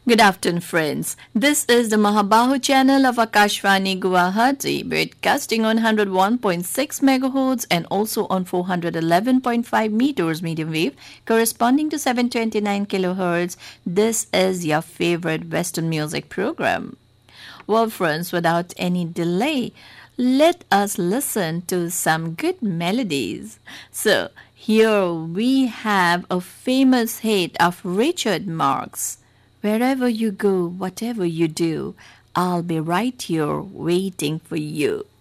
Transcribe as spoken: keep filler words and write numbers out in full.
Good afternoon, friends. This is the Mahabahu channel of Akashvani Guwahati, broadcasting on one hundred one point six megahertz and also on four hundred eleven point five meters medium wave, corresponding to seven hundred twenty-nine kilohertz. This is your favorite Western music program. Well, friends, without any delay, let us listen to some good melodies. So, here we have a famous hit of Richard Marx. Wherever you go, whatever you do, I'll be right here waiting for you.